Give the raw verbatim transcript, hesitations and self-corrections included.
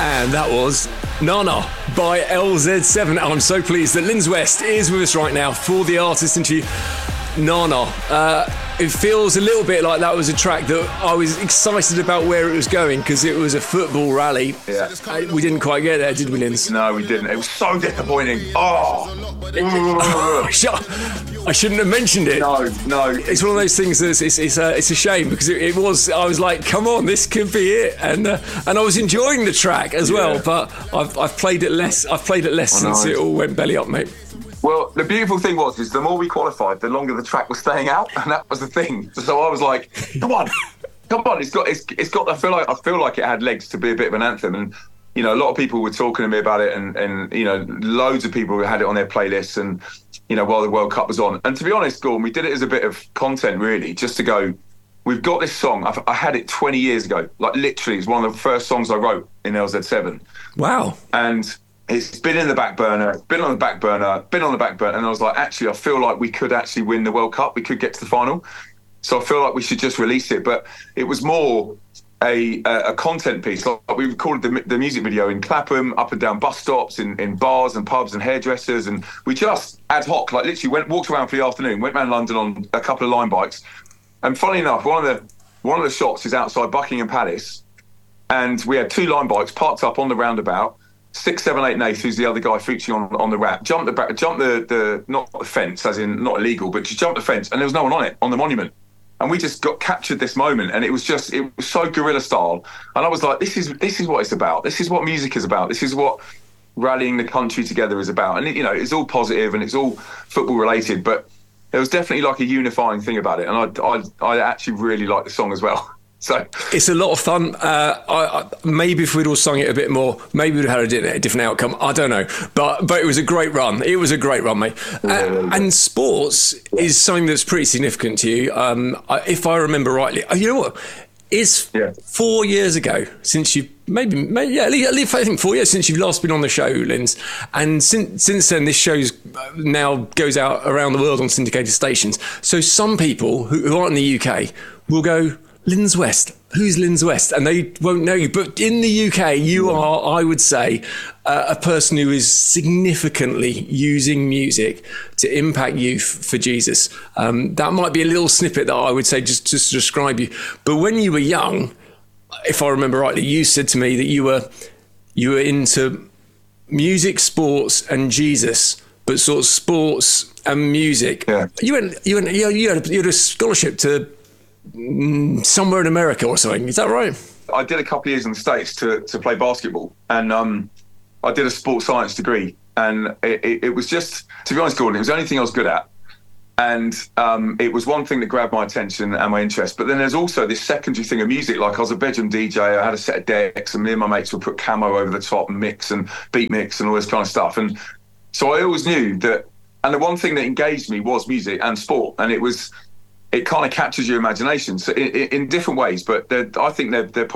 And that was Nana by L Z seven. And I'm so pleased that Linz West is with us right now for the artist interview. Nana, uh, it feels a little bit like that was a track that I was excited about where it was going because it was a football rally. Yeah. We didn't quite get there, did we, Linz? No, we didn't. It was so disappointing. Oh! I shouldn't have mentioned it. No, no. It's one of those things that's it's it's a, it's a shame because it, it was. I was like, come on, this could be it, and uh, and I was enjoying the track as yeah. well. But I've I've played it less. I've played it less oh, since no. it all went belly up, mate. Well, the beautiful thing was, is the more we qualified, the longer the track was staying out, and that was the thing. So I was like, come on, come on, it's got, it's, it's got. I feel like, I feel like it had legs to be a bit of an anthem, and you know, a lot of people were talking to me about it, and and you know, loads of people had it on their playlists, and you know, while the World Cup was on. And to be honest, Gordon, we did it as a bit of content, really, just to go. We've got this song. I've, I had it twenty years ago, like literally, it's one of the first songs I wrote in L Z seven. Wow. And it's been in the back burner, been on the back burner, been on the back burner. And I was like, actually, I feel like we could actually win the World Cup. We could get to the final. So I feel like we should just release it. But it was more a a, a content piece. Like we recorded the, the music video in Clapham, up and down bus stops, in, in bars and pubs and hairdressers. And we just ad hoc, like literally went walked around for the afternoon, went around London on a couple of line bikes. And funny enough, one of the one of the shots is outside Buckingham Palace. And we had two line bikes parked up on the roundabout. Six, seven, eight, Nath, who's the other guy featuring on, on the rap, jumped the back, jumped the, the not the fence, as in not illegal, but just jumped the fence, and there was no one on it on the monument. And we just got captured this moment, and it was just it was so guerrilla style. And I was like, this is this is what it's about. This is what music is about. This is what rallying the country together is about. And it, you know, it's all positive and it's all football related, but there was definitely like a unifying thing about it. And I I, I actually really like the song as well. So it's a lot of fun. Uh, I, I, maybe if we'd all sung it a bit more, maybe we'd have had a, a different outcome. I don't know, but but it was a great run. It was a great run, mate. Uh, and sports is something that's pretty significant to you. Um, I, if I remember rightly, oh, you know what? It's yeah. four years ago since you maybe, maybe yeah, at least, I think four years since you've last been on the show, Linz. And since since then, this show's now goes out around the world on syndicated stations. So some people who, who aren't in the U K will go, Linz West, who's Linz West? And they won't know you. But in the U K, you are, I would say, uh, a person who is significantly using music to impact youth for Jesus. Um, that might be a little snippet that I would say just, just to describe you. But when you were young, if I remember rightly, you said to me that you were you were into music, sports, and Jesus, but sort of sports and music. Yeah. You went, you went, you had, you had a scholarship to somewhere in America or something. Is that right? I did a couple of years in the States to, to play basketball, and um, I did a sports science degree. And it, it, it was just, to be honest, Gordon, it was the only thing I was good at. And um, it was one thing that grabbed my attention and my interest. But then there's also this secondary thing of music. Like I was a bedroom D J, I had a set of decks, and me and my mates would put camo over the top and mix and beat mix and all this kind of stuff. And so I always knew that, and the one thing that engaged me was music and sport. And it was, it kind of captures your imagination so in, in different ways, but I think they're, they're